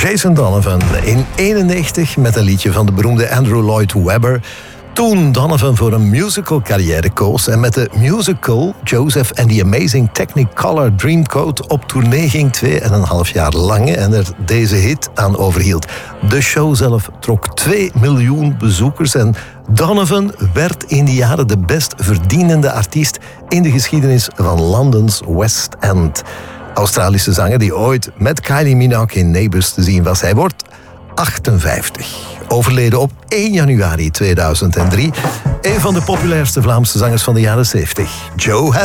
Jason Donovan in 1991 met een liedje van de beroemde Andrew Lloyd Webber. Toen Donovan voor een musical carrière koos en met de musical Joseph and the Amazing Technicolor Dreamcoat op tournee ging 2,5 jaar lang en er deze hit aan overhield. De show zelf trok 2 miljoen bezoekers en Donovan werd in die jaren de best verdienende artiest in de geschiedenis van Londens West End. Australische zanger die ooit met Kylie Minogue in Neighbours te zien was. Hij wordt 58. Overleden op 1 januari 2003. Een van de populairste Vlaamse zangers van de jaren 70. Joe